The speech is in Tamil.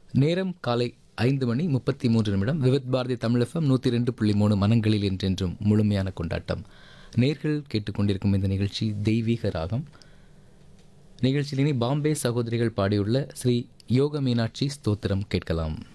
நேரம் காலை 5:33 விவித் பாரதி தமிழ் FM 102.3 மனங்களில் என்றென்றும் முழுமையான கொண்டாட்டம். நேர்கள் கேட்டுக்கொண்டிருக்கும் இந்த நிகழ்ச்சி தெய்வீக ராகம். நிகழ்ச்சியினை பாம்பே சகோதரிகள் பாடியுள்ள ஸ்ரீ யோக மீனாட்சி ஸ்தோத்திரம் கேட்கலாம்.